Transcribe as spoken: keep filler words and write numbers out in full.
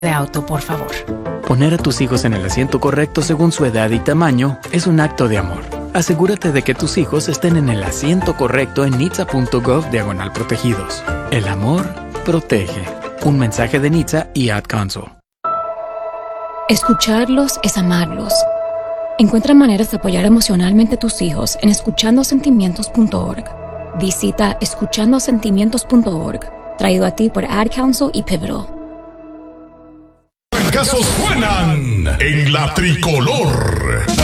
de auto, por favor. Poner a tus hijos en el asiento correcto según su edad y tamaño es un acto de amor. Asegúrate de que tus hijos estén en el asiento correcto en nitsa punto gov diagonal protegidos. El amor protege. Un mensaje de Nitsa y Ad Council. Escucharlos es amarlos. Encuentra maneras de apoyar emocionalmente a tus hijos en escuchando sentimientos punto org. Visita escuchando sentimientos punto org, traído a ti por Ad Council y Pivotal. Casos suenan en la tricolor.